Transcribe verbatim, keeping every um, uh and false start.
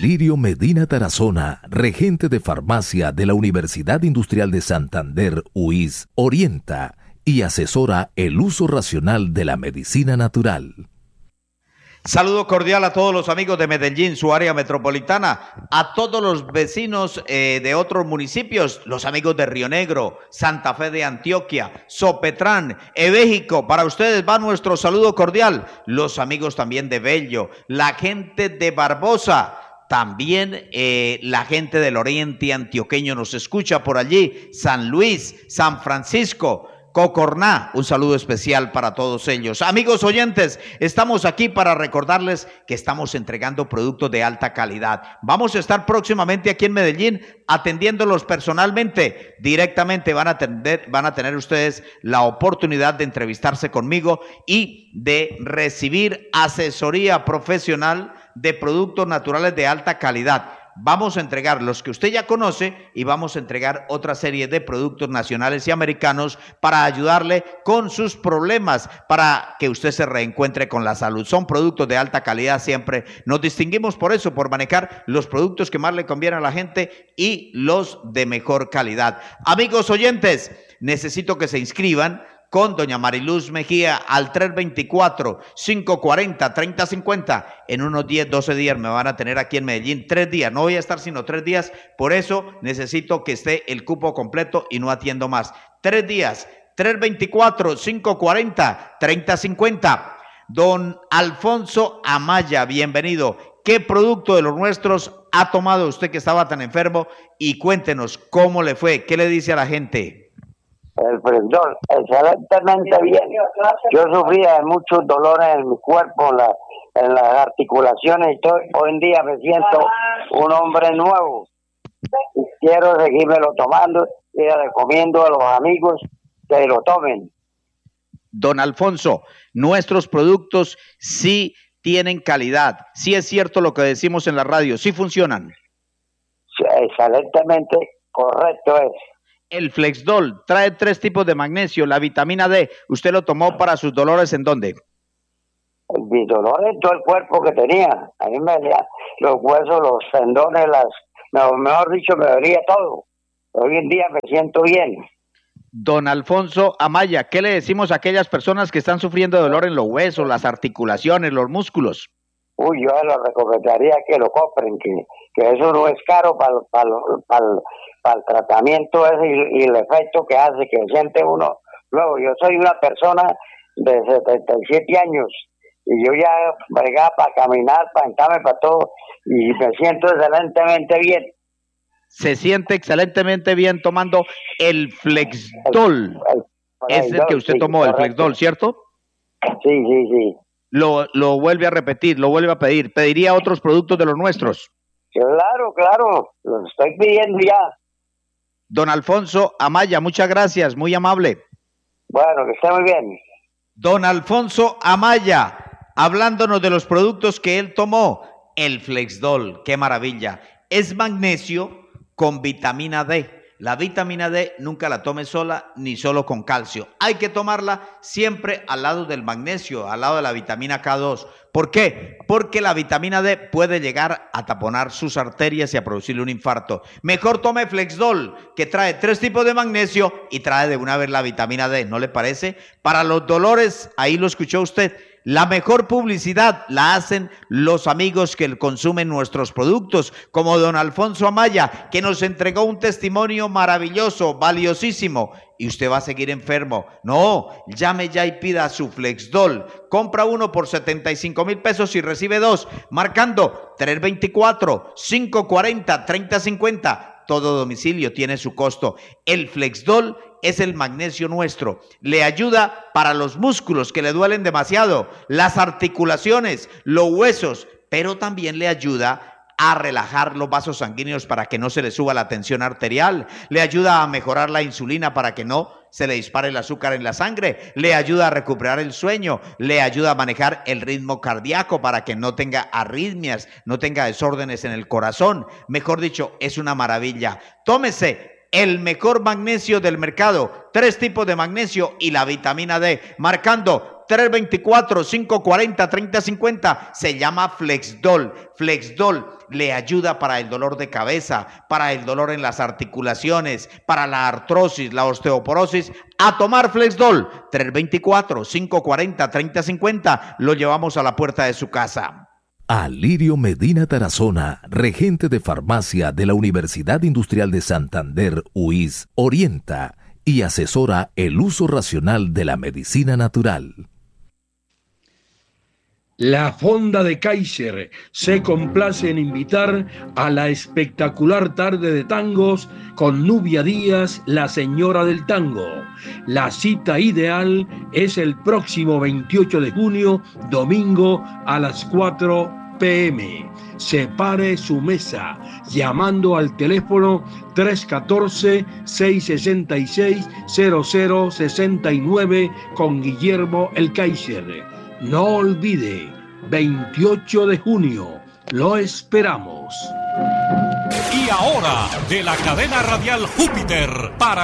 Lirio Medina Tarazona, regente de farmacia de la Universidad Industrial de Santander, U I S, orienta y asesora el uso racional de la medicina natural. Saludo cordial a todos los amigos de Medellín, su área metropolitana, a todos los vecinos eh, de otros municipios, los amigos de Río Negro, Santa Fe de Antioquia, Sopetrán, Ebéjico. Para ustedes va nuestro saludo cordial, los amigos también de Bello, la gente de Barbosa. También eh, la gente del oriente antioqueño nos escucha por allí, San Luis, San Francisco, Cocorná, un saludo especial para todos ellos. Amigos oyentes, estamos aquí para recordarles que estamos entregando productos de alta calidad. Vamos a estar próximamente aquí en Medellín atendiéndolos personalmente. Directamente van a, atender, van a tener ustedes la oportunidad de entrevistarse conmigo y de recibir asesoría profesional de productos naturales de alta calidad. Vamos a entregar los que usted ya conoce y vamos a entregar otra serie de productos nacionales y americanos para ayudarle con sus problemas, para que usted se reencuentre con la salud. Son productos de alta calidad siempre. Nos distinguimos por eso, por manejar los productos que más le convienen a la gente y los de mejor calidad. Amigos oyentes, necesito que se inscriban con doña Mariluz Mejía al tres veinticuatro, cinco cuarenta, treinta cincuenta. En unos diez, doce días me van a tener aquí en Medellín, tres días, no voy a estar sino tres días, por eso necesito que esté el cupo completo y no atiendo más. Tres días, tres veinticuatro, cinco cuarenta, treinta cincuenta. Don Alfonso Amaya, bienvenido. ¿Qué producto de los nuestros ha tomado usted que estaba tan enfermo? Y cuéntenos cómo le fue, qué le dice a la gente. El Flexdol, excelentemente bien. Yo sufría de muchos dolores en mi cuerpo, en, la, en las articulaciones y todo. Hoy en día me siento un hombre nuevo. Y quiero seguírmelo tomando y le recomiendo a los amigos que lo tomen. Don Alfonso, nuestros productos sí tienen calidad. Sí es cierto lo que decimos en la radio, sí funcionan. Sí, excelentemente correcto es. El Flexdol trae tres tipos de magnesio, la vitamina D. ¿Usted lo tomó para sus dolores en dónde? Mis dolores en todo el cuerpo que tenía. A mí me dolían los huesos, los tendones, las, no, mejor dicho, me dolía todo. Hoy en día me siento bien. Don Alfonso Amaya, ¿qué le decimos a aquellas personas que están sufriendo de dolor en los huesos, las articulaciones, los músculos? Uy, yo les recomendaría que lo compren, que, que eso no es caro para para para para el tratamiento ese y, y el efecto que hace, que siente uno. Luego, yo soy una persona de setenta y siete años y yo ya bregaba para caminar, para entrarme, para todo, y me siento excelentemente bien. Se siente excelentemente bien tomando el Flexdol. El, el, es el que usted sí, tomó, correcto. El Flexdol, ¿cierto? Sí, sí, sí. Lo, lo vuelve a repetir, lo vuelve a pedir. ¿Pediría otros productos de los nuestros? Claro, claro, los estoy pidiendo ya. Don Alfonso Amaya, muchas gracias, muy amable. Bueno, que esté muy bien. Don Alfonso Amaya, hablándonos de los productos que él tomó, el Flexdol, qué maravilla. Es magnesio con vitamina D. La vitamina D nunca la tome sola ni solo con calcio. Hay que tomarla siempre al lado del magnesio, al lado de la vitamina K dos. ¿Por qué? Porque la vitamina D puede llegar a taponar sus arterias y a producirle un infarto. Mejor tome Flexdol, que trae tres tipos de magnesio y trae de una vez la vitamina D, ¿no le parece? Para los dolores, ahí lo escuchó usted. La mejor publicidad la hacen los amigos que consumen nuestros productos, como don Alfonso Amaya, que nos entregó un testimonio maravilloso, valiosísimo. Y usted va a seguir enfermo. No, llame ya y pida su Flexdol. Compra uno por setenta y cinco mil pesos y recibe dos, marcando tres veinticuatro, cinco cuarenta, treinta cincuenta. Todo domicilio tiene su costo. El Flexdol es el magnesio nuestro. Le ayuda para los músculos que le duelen demasiado, las articulaciones, los huesos, pero también le ayuda a relajar los vasos sanguíneos para que no se le suba la tensión arterial, le ayuda a mejorar la insulina para que no se le dispare el azúcar en la sangre, le ayuda a recuperar el sueño, le ayuda a manejar el ritmo cardíaco para que no tenga arritmias, no tenga desórdenes en el corazón. Mejor dicho, es una maravilla. Tómese el mejor magnesio del mercado, tres tipos de magnesio y la vitamina D, marcando tres dos cuatro, cinco cuatro cero, tres cero cinco cero. Se llama Flexdol. Flexdol le ayuda para el dolor de cabeza, para el dolor en las articulaciones, para la artrosis, la osteoporosis. A tomar Flexdol. tres dos cuatro, cinco cuatro cero, tres cero cinco cero. Lo llevamos a la puerta de su casa. Alirio Medina Tarazona, regente de farmacia de la Universidad Industrial de Santander, U I S, orienta y asesora el uso racional de la medicina natural. La Fonda de Kaiser se complace en invitar a la espectacular tarde de tangos con Nubia Díaz, la señora del tango. La cita ideal es el próximo veintiocho de junio, domingo a las cuatro p m Separe su mesa llamando al teléfono tres uno cuatro, seis seis seis, cero cero seis nueve con Guillermo el Kaiser. No olvide, veintiocho de junio, lo esperamos. Y ahora, de la cadena radial Júpiter, para